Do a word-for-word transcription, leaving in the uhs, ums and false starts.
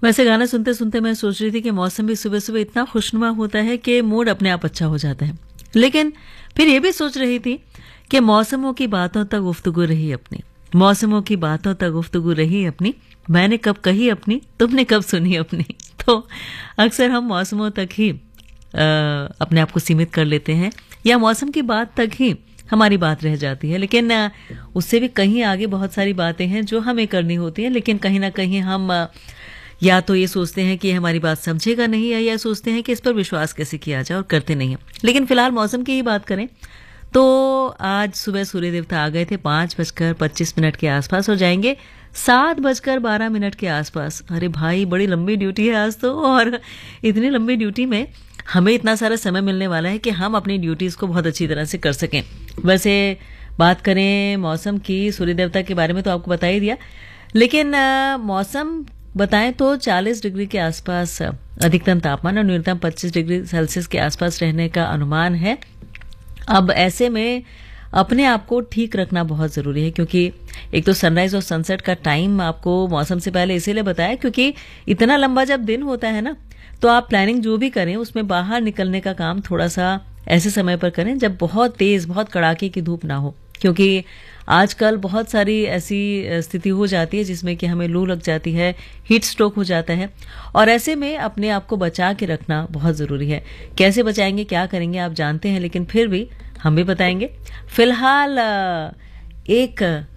वैसे गाना सुनते सुनते मैं सोच रही थी कि मौसम भी सुबह सुबह इतना खुशनुमा होता है कि मूड अपने आप अच्छा हो जाता है। लेकिन फिर ये भी सोच रही थी कि मौसमों की बातों तक गुफ्तगू रही अपनी, मौसमों की बातों तक गुफ्तगू रही अपनी, मैंने कब कही अपनी, तुमने कब सुनी अपनी। तो अक्सर हम मौसमों तक ही आ, अपने आप को सीमित कर लेते हैं या मौसम की बात तक ही हमारी बात रह जाती है। लेकिन उससे भी कहीं आगे बहुत सारी बातें हैं जो हमें करनी होती हैं, लेकिन कहीं ना कहीं हम या तो ये सोचते हैं कि हमारी बात समझेगा नहीं, या या सोचते हैं कि इस पर विश्वास कैसे किया जाए और करते नहीं हैं। लेकिन फिलहाल मौसम की ही बात करें तो आज सुबह सूर्य देवता आ गए थे पाँच बजकर पच्चीस मिनट के आसपास, हो जाएंगे सात बजकर बारह मिनट के आसपास। अरे भाई, बड़ी लंबी ड्यूटी है आज तो, और इतनी लंबी ड्यूटी में हमें इतना सारा समय मिलने वाला है कि हम अपनी ड्यूटीज को बहुत अच्छी तरह से कर सकें। वैसे बात करें मौसम की, सूर्य देवता के बारे में तो आपको बता ही दिया, लेकिन आ, मौसम बताएं तो चालीस डिग्री के आसपास अधिकतम तापमान और न्यूनतम पच्चीस डिग्री सेल्सियस के आसपास रहने का अनुमान है। अब ऐसे में अपने आप को ठीक रखना बहुत ज़रूरी है, क्योंकि एक तो सनराइज और सनसेट का टाइम आपको मौसम से पहले इसीलिए बताया क्योंकि इतना लंबा जब दिन होता है ना, तो आप प्लानिंग जो भी करें उसमें बाहर निकलने का काम थोड़ा सा ऐसे समय पर करें जब बहुत तेज़, बहुत कड़ाके की धूप ना हो, क्योंकि आजकल बहुत सारी ऐसी स्थिति हो जाती है जिसमें कि हमें लू लग जाती है, हीट स्ट्रोक हो जाता है, और ऐसे में अपने आप को बचा के रखना बहुत ज़रूरी है। कैसे बचाएंगे, क्या करेंगे आप जानते हैं, लेकिन फिर भी हम भी बताएंगे। फिलहाल एक